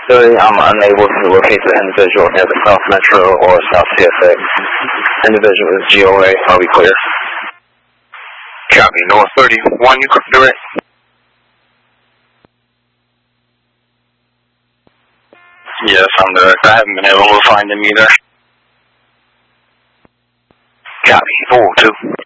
30, I'm unable to locate the individual near the South Metro or South CSX. Individual is GOA. Are we clear? Copy. North 31, you direct. Yes, I'm direct. I haven't been able to find him either. Copy. 4-2.